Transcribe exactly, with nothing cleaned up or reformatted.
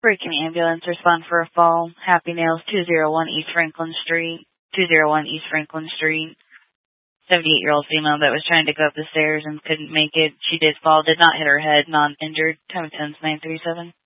Breaking ambulance, respond for a fall. Happy Nails, two oh one East Franklin Street. two oh one East Franklin Street. seventy-eight-year-old female that was trying to go up the stairs and couldn't make it. She did fall, did not hit her head, non-injured. Time of ten's nine thirty-seven.